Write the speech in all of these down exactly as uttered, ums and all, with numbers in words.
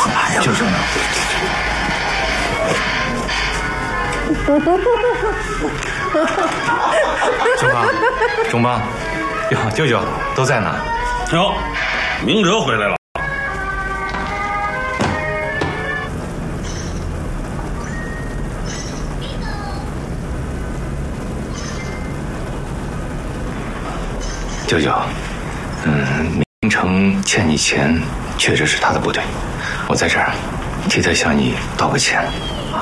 哎呀，就是呢。 中邦，中邦，哟，舅舅都在呢。 哟，明哲回来了。 舅舅，嗯，明成欠你钱，确实是他的不对，我在这儿替他向你道个歉啊。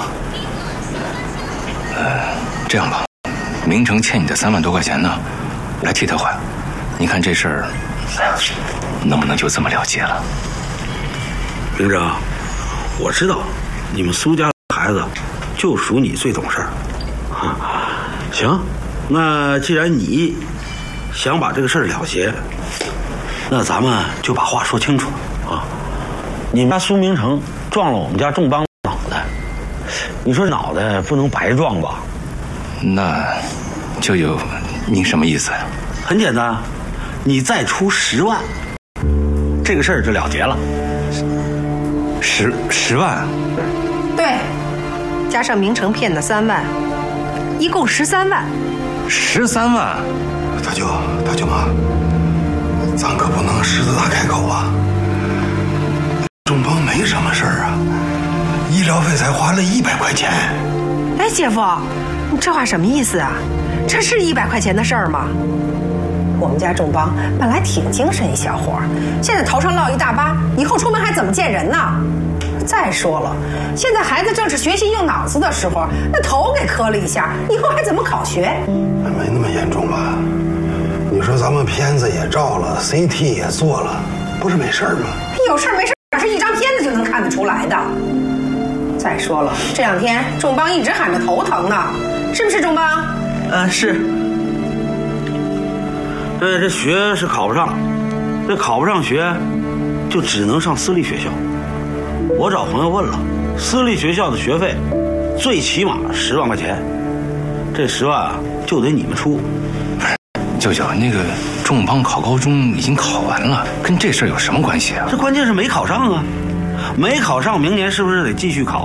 呃，这样吧，明成欠你的三万多块钱呢，我来替他还。你看这事儿，能不能就这么了结了？ 明哲，我知道你们苏家的孩子就属你最懂事儿啊。行，那既然你想把这个事儿了结，那咱们就把话说清楚啊！你们家苏明成撞了我们家仲邦脑袋，你说脑袋不能白撞吧？ 那舅舅，您什么意思呀？ 很简单，你再出十万，这个事儿就了结了。 十十万？ 对，加上明成骗的三万，一共十三万。 十三万？ 大舅，大舅妈，咱可不能狮子大开口啊！仲邦没什么事儿啊，医疗费才花了一百块钱。 哎，姐夫，你这话什么意思啊？这是一百块钱的事儿吗？我们家仲邦本来挺精神一小伙，现在头上落一大疤，以后出门还怎么见人呢？再说了，现在孩子正是学习用脑子的时候，那头给磕了一下，以后还怎么考学？ 没那么严重吧？你说咱们片子也照了 ，C T 也做了，不是没事吗？ 有事没事，是一张片子就能看得出来的。再说了，这两天仲邦一直喊着头疼呢，是不是仲邦？ 呃，是。这这学是考不上，这考不上学，就只能上私立学校。我找朋友问了，私立学校的学费最起码十万块钱，这十万啊就得你们出。 舅舅，那个仲邦考高中已经考完了，跟这事儿有什么关系啊？ 这关键是没考上啊，没考上，明年是不是得继续考？